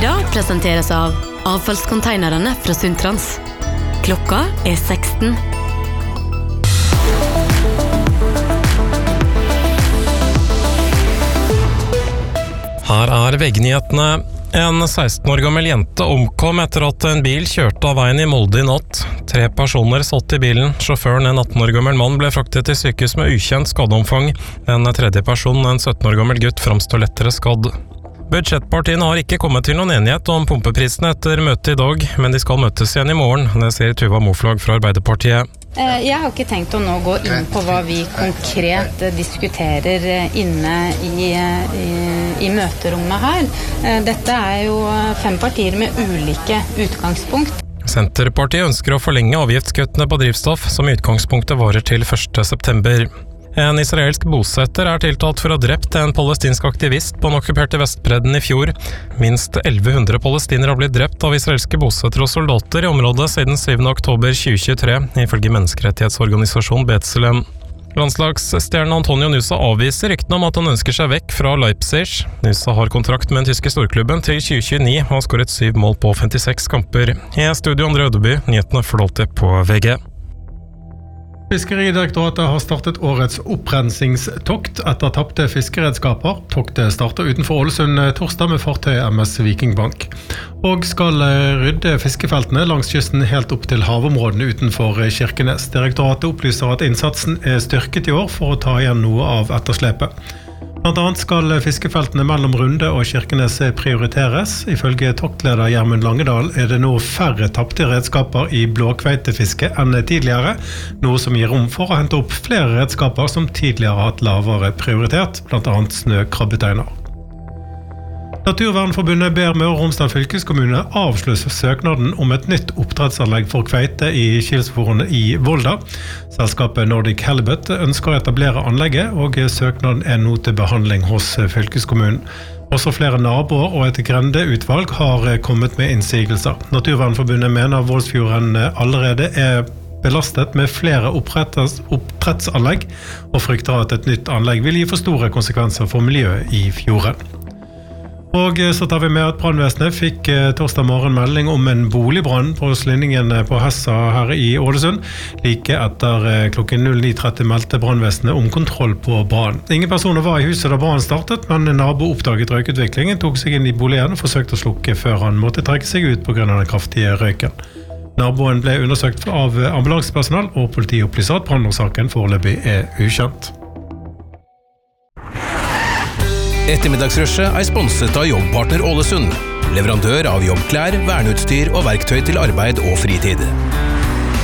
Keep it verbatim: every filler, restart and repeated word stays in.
Nyheter presenteres av avfallskonteinerne fra Sundtrans. Klokka er seksten. Her er veggnyhetene. En seksten år gammel jente omkom etter at en bil kjørte av veien i Molde i natt. Tre personer satt i bilen. Sjåføren, en atten år gammel mann, ble fraktet til sykehus med ukjent skadeomfang. En tredje person, en sytten år gammel gutt, framstår lettere skadd. Budsjettpartiene har ikke kommet til noen enighet om pumpeprisene etter møtet i dag, men de skal møtes igjen i morgen, det sier Tuva Moflag fra Arbeiderpartiet. Jeg har ikke tenkt å nå gå inn på hva vi konkret diskuterer inne i, i, i møterommet her. Dette er jo fem partier med ulike utgangspunkt. Senterpartiet ønsker å forlenge avgiftskuttene på drivstoff, som i utgangspunktet varer til første september. En israelsk bosetter er tiltalt for å ha drept en palestinsk aktivist på den okkuperte Vestbredden i fjor. Minst elleve hundre palestinere har blitt drept av israelske bosettere og soldater i området siden syvende oktober tjue tjuetre, ifølge menneskerettighetsorganisasjon B'Tselem. Landslagsstjernen Antonio Nusa avviser ryktene om at han ønsker seg vekk fra Leipzig. Nusa har kontrakt med den tyske storklubben til tjue tjueni og har skåret syv mål på femtiseks kamper. I studio Andre Ødeby, nyhetene får du alltid på V G. Fiskeridirektoratet har startet årets opprensingstokt etter tapte fiskeredskaper. Toktet starter utenfor Ålesund torsdag med fartøy M S Vikingbank, og skal rydde fiskefeltene langs kysten helt opp til havområdene utenfor Kirkenes. Direktoratet opplyser at innsatsen er styrket i år for å ta igjen noe av etterslepet. Blant annet skal fiskefeltene mellom Runde og Kirkenes prioriteres. Ifølge toktleder Gjermund Langedal er det nå færre tapte redskaper i blåkveitefiske enn tidligere, noe som gir rom for å hente opp flere redskaper som tidligere har hatt lavere prioritet, blant annet snøkrabbeteiner. Naturvernforbundet ber Møre og Romsdal fylkeskommune avslutte søknaden om et nytt oppdrettsanlegg for kveite i Kilsfjorden i Volda. Selskapet Nordic Halibut ønsker å etablere anlegget, og søknaden er nå til behandling hos fylkeskommunen. Også flere naboer og et grendeutvalg har kommet med innsigelser. Naturvernforbundet mener Voldsfjorden allerede er belastet med flere oppdrettsanlegg, og frykter at et nytt anlegg vil gi for store konsekvenser for miljøet i fjorden. Og så tar vi med at brannvesenet fikk torsdag morgen melding om en boligbrann på Slinningen på Hessa her i Ålesund. Like etter klokken ni tretti meldte brannvesenet om kontroll på brann. Ingen personer var i huset da brannen startet, men en nabo oppdaget røykutviklingen, tok seg inn i boligen og forsøkte å slukke før han måtte trekke seg ut på grunn av den kraftige røyken. Naboen ble undersøkt av ambulansepersonell, og politiet opplyser at brannårsaken foreløpig er ukjent. Ettermiddagsrushet er sponset av Jobbpartner Ålesund, leverandør av jobbklær, verneutstyr og verktøy til arbeid og fritid.